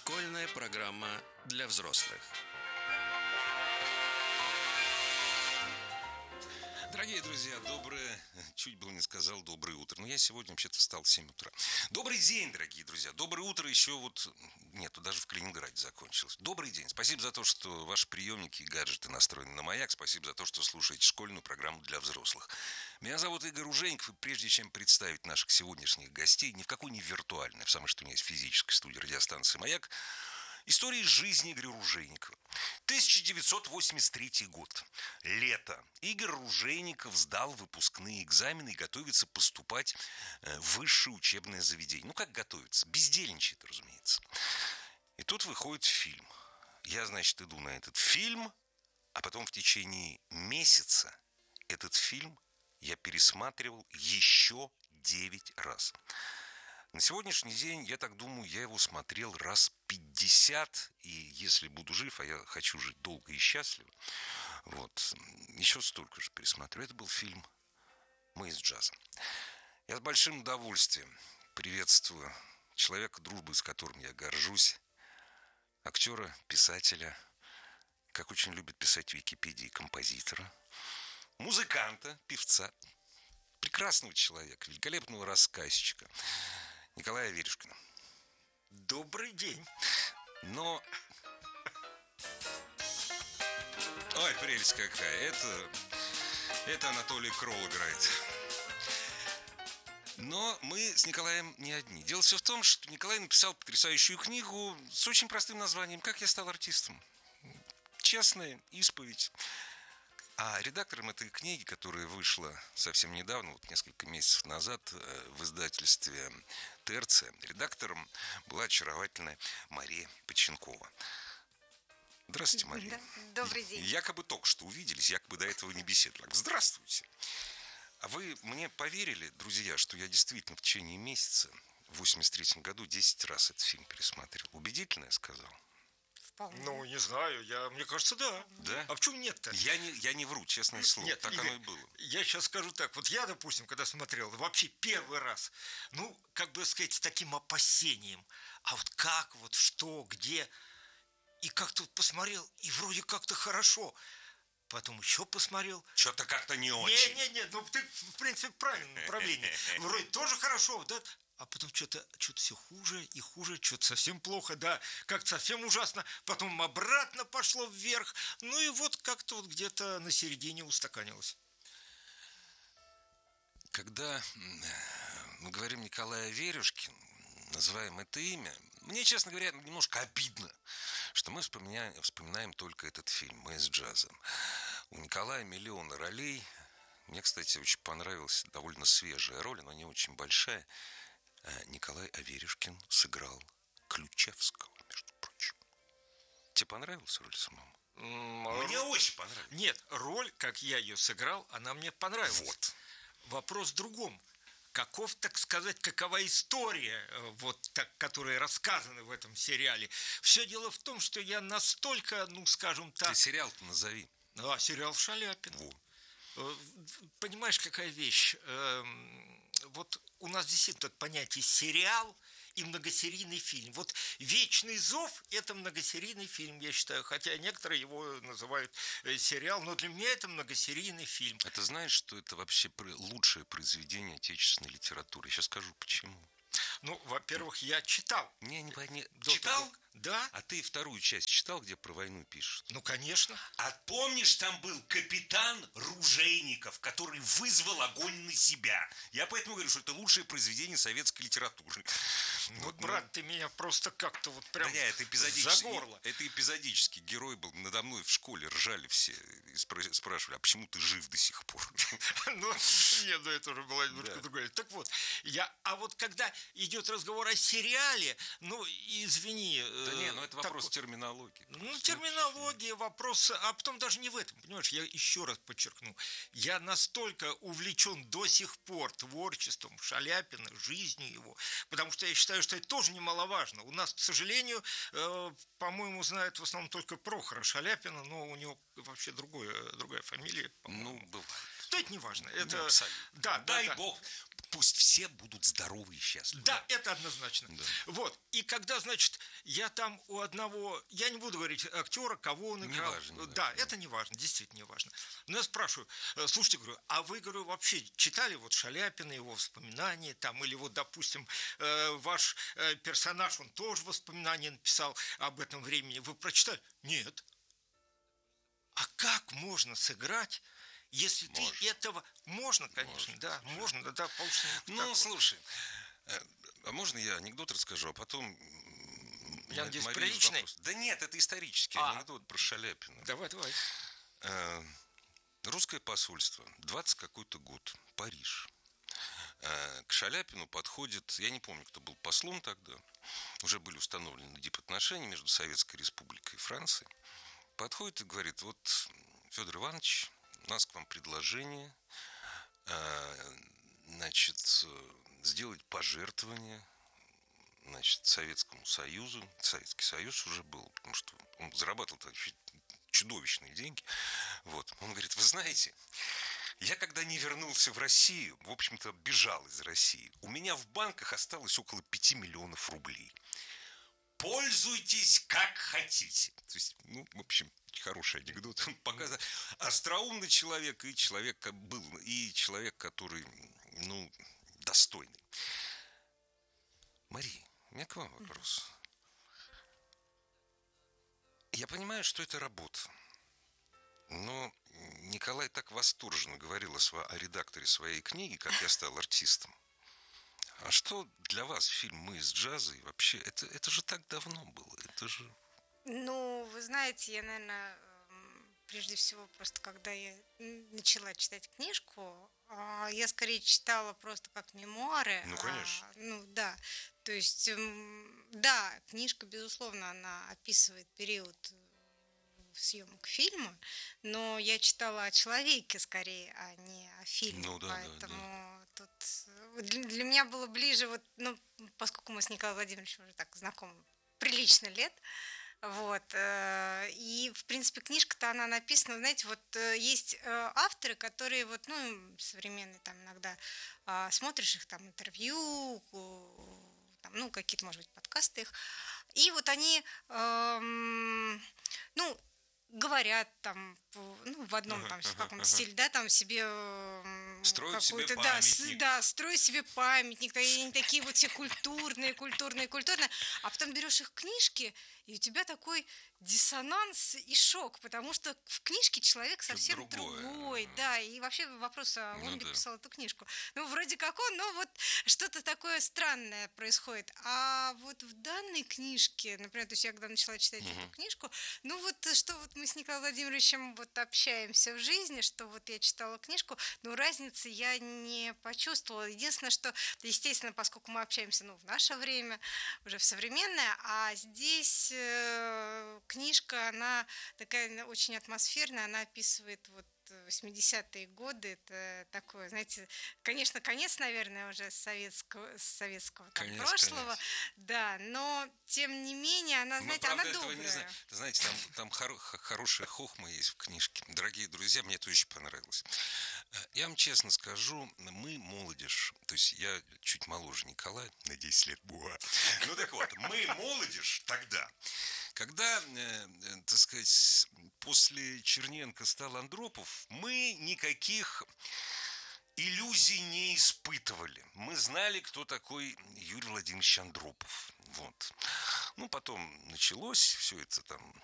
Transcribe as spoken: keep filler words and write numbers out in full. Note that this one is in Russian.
Школьная программа для взрослых. Дорогие друзья, доброе, чуть было не сказал доброе утро, но я сегодня вообще-то встал в семь утра. Добрый день, дорогие друзья, доброе утро еще вот, нету, даже в Калининграде закончилось. Добрый день, спасибо за то, что ваши приемники и гаджеты настроены на Маяк, спасибо за то, что слушаете школьную программу для взрослых. Меня зовут Игорь Ужеников, и прежде чем представить наших сегодняшних гостей, ни в какой не виртуальной, в самой что ни есть физической студии радиостанции «Маяк», истории жизни Игоря Ружейникова. тысяча девятьсот восемьдесят третий год. Лето. Игорь Ружейников сдал выпускные экзамены и готовится поступать в высшее учебное заведение. Ну, как готовится? Бездельничает, разумеется. И тут выходит фильм. Я, значит, иду на этот фильм, а потом в течение месяца этот фильм я пересматривал еще девять раз. На сегодняшний день, я так думаю, я его смотрел раз пятьдесят, и если буду жив, а я хочу жить долго и счастливо, вот, еще столько же пересмотрю. Это был фильм «Мы из джаза». Я с большим удовольствием приветствую человека, дружбой с которым я горжусь, актера, писателя, как очень любит писать в Википедии, композитора, музыканта, певца, прекрасного человека, великолепного рассказчика Николая Аверьюшкина. Добрый день. Но... Ой, прелесть какая. Это, это Анатолий Кролл играет. Но мы с Николаем не одни. Дело все в том, что Николай написал потрясающую книгу с очень простым названием «Как я стал артистом». Честная исповедь. А редактором этой книги, которая вышла совсем недавно, вот несколько месяцев назад, в издательстве «Терция», редактором была очаровательная Мария Поченкова. Здравствуйте, Мария. Добрый день. Якобы только что увиделись, якобы до этого не беседовали. Здравствуйте. А вы мне поверили, друзья, что я действительно в течение месяца, в восемьдесят третьем году, десять раз этот фильм пересмотрел? Убедительно я сказал? Вполне. Ну, не знаю, я, мне кажется, да. Да? А почему нет-то? Я не, я не вру, честное слово, Нет, так Игорь, оно и было. Я сейчас скажу так. Вот я, допустим, когда смотрел, вообще первый раз, ну, как бы сказать, с таким опасением. А вот как, вот что, где. И как-то вот посмотрел, и вроде как-то хорошо. Потом еще посмотрел. Что-то как-то не очень. Не-не-не, ну ты, в принципе, в правильном направлении. Вроде тоже хорошо, да? А потом что-то что-то все хуже и хуже, что-то совсем плохо, да, как-то совсем ужасно. Потом обратно пошло вверх. Ну и вот как-то вот где-то на середине устаканилось. Когда мы говорим Николай Аверьюшкин, называем это имя, мне, честно говоря, немножко обидно, что мы вспоминаем, вспоминаем только этот фильм «Мы из джаза». У Николая миллион ролей. Мне, кстати, очень понравилась довольно свежая роль, но не очень большая. Николай Аверьюшкин сыграл Ключевского, между прочим. Тебе понравилась роль самому? Мне очень понравилась. Нет, роль, как я ее сыграл, она мне понравилась. Вот. Вопрос в другом. Каков, так сказать, какова история, вот так, которая рассказана в этом сериале? Все дело в том, что я настолько, ну, скажем так... Ты сериал-то назови. А, сериал «Шаляпин». Вот. Понимаешь, какая вещь? Вот у нас действительно понятие сериал и многосерийный фильм. Вот «Вечный зов» – это многосерийный фильм, я считаю. Хотя некоторые его называют сериал, но для меня это многосерийный фильм. А ты знаешь, что это вообще лучшее произведение отечественной литературы? Я сейчас скажу, почему. Ну, во-первых, я читал. Не, не, не. До Читал? того... Да. А ты вторую часть читал, где про войну пишут? Ну, конечно. А помнишь, там был капитан Ружейников, который вызвал огонь на себя? Я поэтому говорю, что это лучшее произведение советской литературы. Ну, вот, брат, ну... ты меня просто как-то вот прям да нет, это эпизодически, за горло. Это эпизодический герой был. Надо мной в школе ржали все и спра- спрашивали, а почему ты жив до сих пор? Ну, нет, ну это уже была немножко другая. Так вот, я, а вот когда идет разговор о сериале, ну, извини... Да нет, ну это вопрос терминологии. Ну, терминология, вопрос, а потом даже не в этом, понимаешь, я еще раз подчеркну, я настолько увлечен до сих пор творчеством Шаляпина, жизнью его, потому что я считаю, что это тоже немаловажно. У нас, к сожалению, э, по-моему, знают в основном только Прохора Шаляпина, но у него вообще другое, другая фамилия. Ну, бывает. Да, это не важно. Это... Ну, абсолютно. Да, Дай да, да. бог, пусть все будут здоровы и счастливы. Да, это однозначно. Да. Вот. И когда, значит, я там у одного, я не буду говорить актера, кого он играл. Не важно, не да, важно. это не важно, действительно не важно. Но я спрашиваю, э, слушайте, говорю, а вы, говорю, вообще читали вот Шаляпина, его воспоминания там, или вот, допустим, э, ваш э, персонаж, он тоже воспоминания написал об этом времени. Вы прочитали? Нет. А как можно сыграть, если Можно. ты этого... Можно, конечно, Можно, да, можно, да, да, получится. Ну, слушай, э, а можно я анекдот расскажу, а потом... Я надеюсь, Марину приличный? вопрос? Да нет, это исторический А. анекдот про Шаляпина. Давай, давай. Э, Русское посольство, двадцать какой-то год, Париж. Э, К Шаляпину подходит, я не помню, кто был послом тогда, уже были установлены дипотношения между Советской Республикой и Францией. Подходит и говорит: вот, Федор Иванович, у нас к вам предложение, э, значит, сделать пожертвование, значит, Советскому Союзу. Советский Союз уже был, потому что он зарабатывал вообще чудовищные деньги. Вот. Он говорит: вы знаете, я когда не вернулся в Россию, в общем-то, бежал из России, у меня в банках осталось около пяти миллионов рублей. Пользуйтесь как хотите. То есть, ну, в общем, хороший анекдот. Он показывает остроумный человек и человек был, и человек, который, ну, достойный. Мария, у меня к вам вопрос. Я понимаю, что это работа. Но Николай так восторженно говорил о, сво- о редакторе своей книги, как я стал артистом. А что для вас фильм «Мы из джаза» и вообще, это, это же так давно было, это же... Ну, вы знаете, я, наверное, прежде всего, просто когда я начала читать книжку, а, я скорее читала просто как мемуары. Ну, конечно. А, ну, да. То есть, м, да, книжка, безусловно, она описывает период съемок фильма, но я читала о человеке скорее, а не о фильме. Ну, да, да, Поэтому тут э, для, для меня было ближе, вот, ну, поскольку мы с Николаем Владимировичем уже так знакомы прилично лет, вот, э, и, в принципе, книжка-то, она написана, знаете, вот э, есть э, авторы, которые, вот, ну, современные, там, иногда э, смотришь их, там, интервью, э, там, ну, какие-то, может быть, подкасты их, и вот они, эм, ну, говорят там, ну, в одном Ага, там в ага, каком-то ага. стиле, да, там себе м, Строят себе какой-то, да, с- памятник. да, строй себе памятник, да, и они такие вот все культурные, культурные, культурные, а потом берешь их книжки, и у тебя такой диссонанс и шок, потому что в книжке человек Что-то совсем другое. другой, да, и вообще вопрос, а Ну он ли да. писал эту книжку? Ну, вроде как он, но вот что-то такое странное происходит. А вот в данной книжке, например, то есть я когда начала читать Мгм. эту книжку, ну вот что вот мы с Николаем Владимировичем вот общаемся в жизни, что вот я читала книжку, но разницы я не почувствовала. Единственное, что, естественно, поскольку мы общаемся, ну, в наше время, уже в современное, а здесь э, книжка, она такая очень атмосферная, она описывает вот восьмидесятые годы, это такое, знаете, конечно, конец, наверное, уже советского, советского там, Конец, прошлого, конец. да, но тем не менее, она, Мы, знаете, правда, она этого добрая. не знаем. Знаете, там, там хоро- х- хорошая хохма есть в книжке. Дорогие друзья, мне это очень понравилось. Э, Я вам честно скажу, мы молодежь, то есть я чуть моложе Николая, на десять лет. Буа. Ну так вот, мы молодежь тогда, когда, э, э, так сказать, после Черненко стал Андропов, мы никаких иллюзий не испытывали. Мы знали, кто такой Юрий Владимирович Андропов. Вот. Ну, потом началось все это там